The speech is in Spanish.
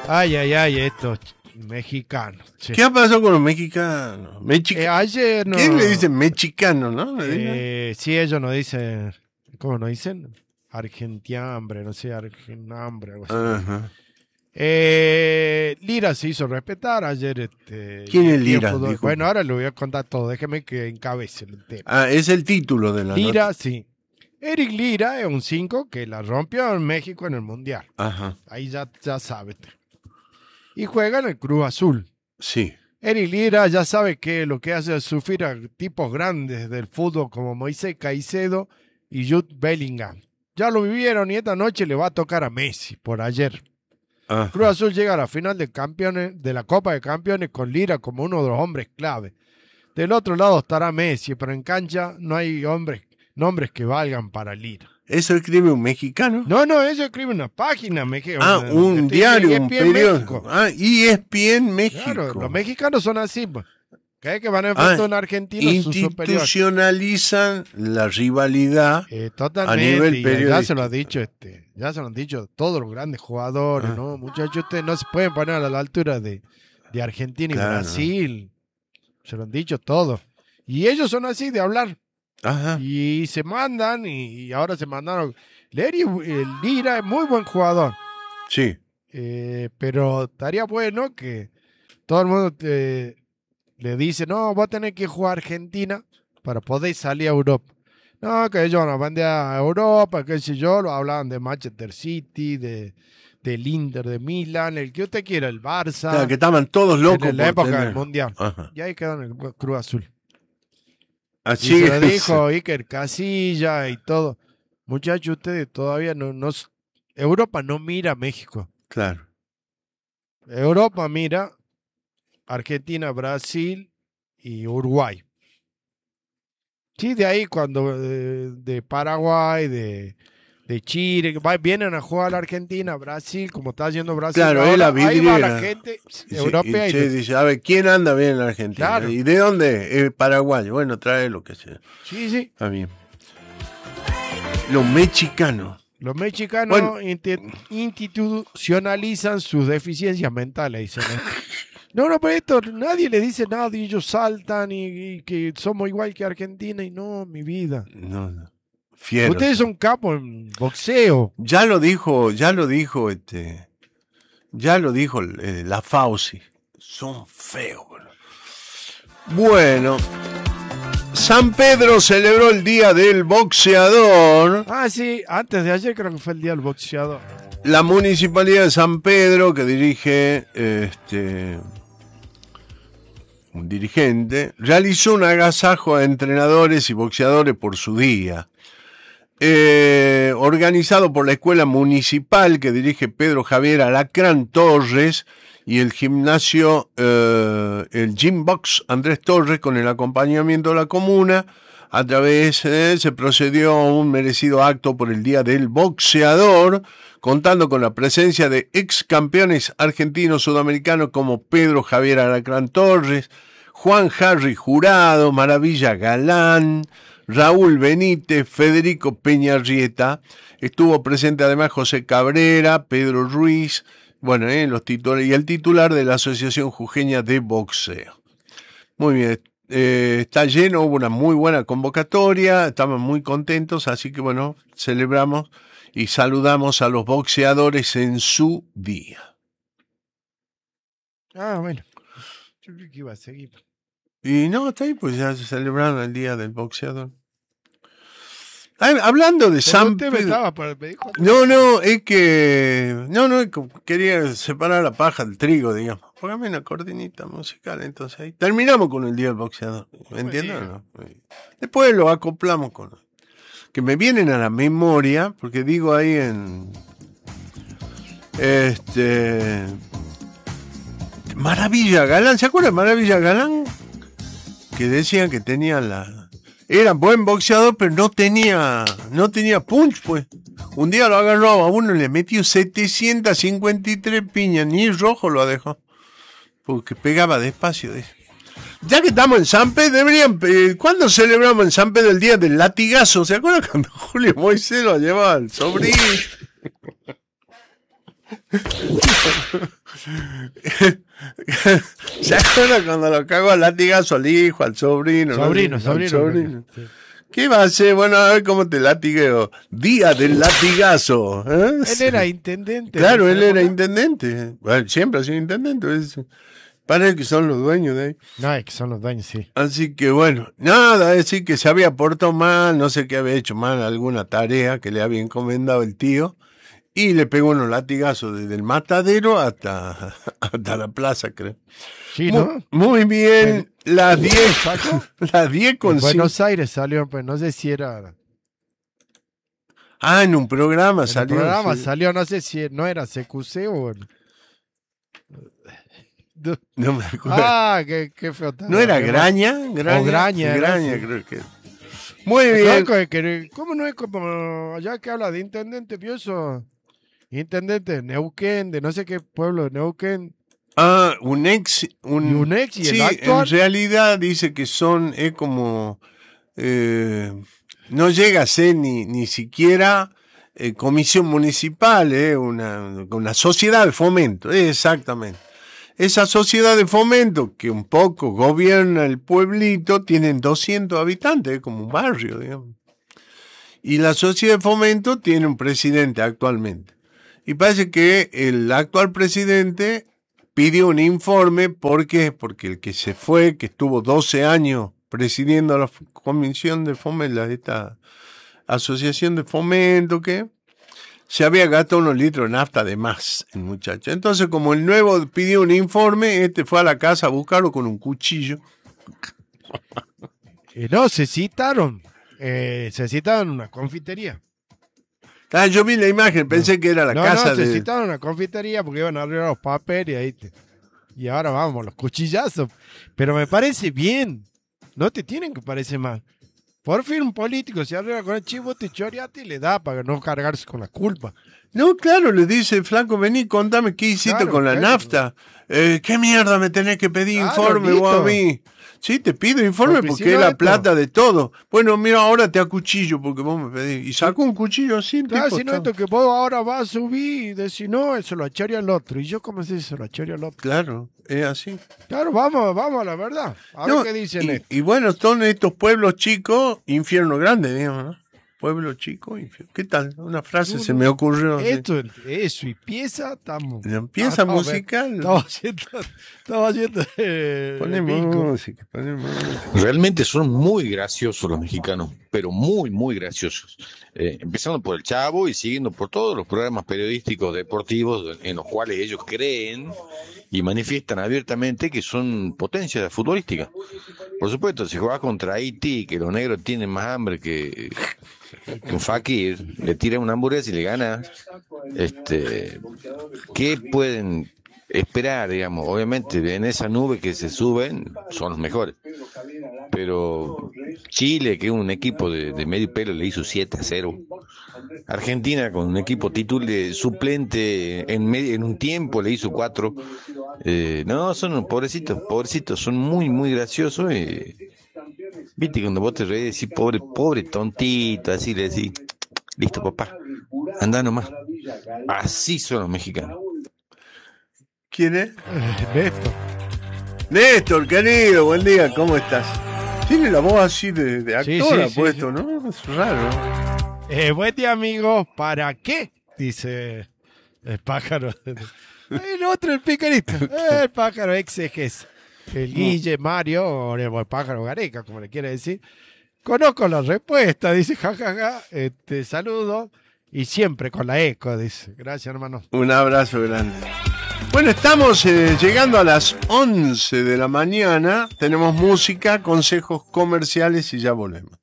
Ay, estos mexicanos. Che. ¿Qué ha pasado con los mexicanos? Ayer no. ¿Quién le dice mexicano, no? Sí, ellos nos dicen. ¿Cómo nos dicen? Argentiambre, no sé, argenambre, algo así. Ajá. Lira se hizo respetar ayer. ¿Quién es Lira? Bueno, ahora le voy a contar todo. Déjeme que encabece el tema. Ah, es el título de la Lira, nota. sí. Eric Lira es un 5 que la rompió en México en el Mundial. Ajá. Ahí ya sabes. Y juega en el Cruz Azul. Sí. Eric Lira ya sabe que lo que hace es sufrir a tipos grandes del fútbol como Moisés Caicedo y Jude Bellingham. Ya lo vivieron y esta noche le va a tocar a Messi por ayer. Ajá. Cruz Azul llega a la final de la Copa de Campeones con Lira como uno de los hombres clave. Del otro lado estará Messi, pero en cancha no hay nombres que valgan para Lira. ¿Eso escribe un mexicano? No, eso escribe una página. Un diario, un periódico. ESPN México. Claro, los mexicanos son así. Cada vez que van a enfrentar a un argentino, institucionalizan la rivalidad totalmente, a nivel periodístico. Ya se lo han dicho todos los grandes jugadores, ¿no? Muchachos, ustedes no se pueden poner a la altura de Argentina y Brasil. Se lo han dicho todos. Y ellos son así de hablar. Ajá. Y se mandan, y ahora se mandaron. Lira es muy buen jugador. Sí. Pero estaría bueno que todo el mundo le dice, no, vos tenés que jugar a Argentina para poder salir a Europa. No, que ellos van a Europa, qué sé yo, lo hablaban de Manchester City, del Inter de Milán, el que usted quiera, el Barça. Claro, que estaban todos locos. En la época del Mundial. Ajá. Y ahí quedó en el Cruz Azul. Así y se lo dijo Iker Casillas y todo. Muchachos, ustedes todavía no. Europa no mira a México. Claro. Europa mira Argentina, Brasil y Uruguay. Sí, de ahí cuando de Paraguay, de Chile, vienen a jugar a la Argentina, Brasil, como está haciendo Brasil. Claro, ahora, la vidriera. Ahí va la gente europea. Y dice, a ver, ¿quién anda bien en la Argentina? Claro. ¿Y de dónde? Paraguay. Bueno, trae lo que sea. Sí. Está bien. Los mexicanos. Los mexicanos institucionalizan sus deficiencias mentales, dicen. No, pero esto nadie le dice nada y ellos saltan y que somos igual que Argentina y no, mi vida. No. Fiero. Ustedes son capos en boxeo. Ya lo dijo la Fauci. Son feos, bro. Bueno, San Pedro celebró el Día del Boxeador. Ah, sí, antes de ayer creo que fue el Día del Boxeador. La Municipalidad de San Pedro, que dirige un dirigente, realizó un agasajo a entrenadores y boxeadores por su día. Organizado por la Escuela Municipal que dirige Pedro Javier Alacrán Torres y el gimnasio, el Gym Box Andrés Torres, con el acompañamiento de la comuna. A través se procedió a un merecido acto por el Día del Boxeador, contando con la presencia de ex campeones argentinos sudamericanos como Pedro Javier Alacrán Torres, Juan Harry Jurado, Maravilla Galán, Raúl Benítez, Federico Peñarrieta. Estuvo presente además José Cabrera, Pedro Ruiz, los titulares y el titular de la Asociación Jujeña de Boxeo. Muy bien. Está lleno, hubo una muy buena convocatoria, estaban muy contentos, así que celebramos y saludamos a los boxeadores en su día. Ah, bueno, yo creo que iba a seguir. Y no, está ahí, pues ya se celebraron el Día del Boxeador. Hablando de San Pedro. Es que quería separar la paja del trigo, digamos. Póngame una cortinita musical, entonces ahí terminamos con el Día del Boxeador. ¿Me entiendes o no? Después lo acoplamos con que me vienen a la memoria, porque digo ahí en Maravilla Galán, ¿se acuerdan de Maravilla Galán? Que decían que era buen boxeador, pero no tenía punch, pues. Un día lo agarró a uno y le metió 753 piñas, ni rojo lo dejó, porque pegaba despacio. Ya que estamos en San Pedro, ¿cuándo celebramos en San Pedro el Día del Latigazo? ¿Se acuerdan cuando Julio Moisés lo llevaba al sobrino? ¿Se acuerdan cuando lo cago al latigazo al hijo, al sobrino? Sobrino. Sí. ¿Qué va a hacer? Bueno, a ver cómo te latigueo. Día del latigazo. ¿Eh? Él era intendente. Claro, él era intendente. Bueno, siempre ha sido intendente. Parece que son los dueños de ahí. No, es que son los dueños, sí. Así que bueno, nada, decir que se había portado mal, no sé qué había hecho mal, alguna tarea que le había encomendado el tío. Y le pegó unos latigazos desde el matadero hasta la plaza, creo. Sí, ¿no? Muy bien, las 10. ¿Sacó? Las 10 con En 5. Buenos Aires salió, pues no sé si era. Ah, en un programa En salió. el programa Sí. salió, no sé si no era CQC o. No me acuerdo. Ah, qué feo. ¿No era Graña? Graña, Graña, sí. creo que. Muy bien. ¿Cómo no es como allá que habla de intendente Pioso? Intendente de Neuquén, de no sé qué pueblo de Neuquén. Ah, un ex. Y un ex y sí, el actual. en realidad dice que es como. No llega a ser ni siquiera comisión municipal, una sociedad de fomento, exactamente. Esa sociedad de fomento que un poco gobierna el pueblito, tienen 200 habitantes, como un barrio, digamos. Y la sociedad de fomento tiene un presidente actualmente. Y parece que el actual presidente pidió un informe, ¿por qué? Porque el que se fue, que estuvo 12 años presidiendo la comisión de fomento, esta asociación de fomento, que se había gastado unos litros de nafta de más, el muchacho. Entonces, como el nuevo pidió un informe, fue a la casa a buscarlo con un cuchillo. No, se citaron una confitería. Ah, yo vi la imagen, pensé que era la casa se de... citaron una confitería porque iban a arreglar los papeles y ahora vamos, los cuchillazos. Pero me parece bien. No te tienen que parecer mal. Por fin un político se arregla con el chivo, te choreate y le da para no cargarse con la culpa. No, claro, le dice, flaco, vení, contame qué hiciste Claro, con la claro. nafta. ¿Qué mierda me tenés que pedir Claro, informe vos a listo. mí? Sí, te pido informe Porque porque si no es la esto- plata de todo. Bueno, mira, ahora te acuchillo porque vos me pedís. Y sacó un cuchillo así, Claro, tipo, si no, todo. esto que vos ahora vas a subir y decís, no, eso lo achorea al otro. Y yo, ¿cómo se dice? Lo achorea al otro. Claro, es así. Claro, vamos a la verdad. A ver No, qué dicen esto. y bueno, son estos pueblos chicos, infierno grande, digamos, ¿no? Pueblo chico, infierno. ¿Qué tal? Una frase No, se no. me ocurrió. ¿Sí? Eso, y pieza, estamos. La pieza musical. Estamos haciendo Ponemos bingo. música, ponemos música. Realmente son muy graciosos los mexicanos, pero muy, muy graciosos. Empezando por el Chavo y siguiendo por todos los programas periodísticos deportivos en los cuales ellos creen y manifiestan abiertamente que son potencia futbolística. Por supuesto, si juegas contra Haití, que los negros tienen más hambre que un fakir, le tira una hamburguesa y le gana, ¿qué pueden esperar, digamos? Obviamente, en esa nube que se suben, son los mejores. Pero Chile, que es un equipo de medio pelo, le hizo 7-0. Argentina, con un equipo suplente en un tiempo, le hizo 4. No, son pobrecitos, son muy, muy graciosos. Viste, cuando vos te reís, decís, pobre tontito, así le decís, listo, papá, anda nomás. Así son los mexicanos. ¿Quién es? Néstor. Néstor, querido, buen día, ¿cómo estás? Tiene la voz así de actora sí, puesto, sí. ¿no? Es raro. Buen día, amigo. ¿Para qué? Dice el pájaro. El otro, el picarito. El pájaro exeges. El Guille, Mario, o el pájaro Gareca, como le quiere decir. Conozco la respuesta, dice, jajaja. Saludo. Y siempre con la eco, dice. Gracias, hermano. Un abrazo grande. Bueno, estamos llegando a las 11 de la mañana. Tenemos música, consejos comerciales y ya volvemos.